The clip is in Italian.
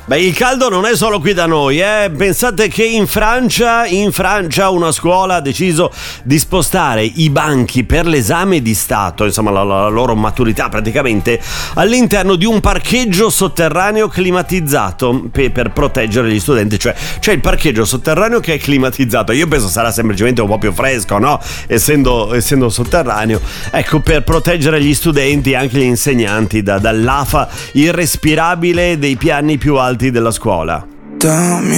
Beh, il caldo non è solo qui da noi, eh. Pensate che in Francia una scuola ha deciso di spostare i banchi per l'esame di Stato, insomma la loro maturità praticamente, all'interno di un parcheggio sotterraneo climatizzato per proteggere gli studenti. Cioè c'è il parcheggio sotterraneo che è climatizzato. Io penso sarà semplicemente un po' più fresco, no? Essendo sotterraneo. Ecco, per proteggere gli studenti e anche gli insegnanti dall'afa irrespirabile dei piani più alti della scuola. Dammi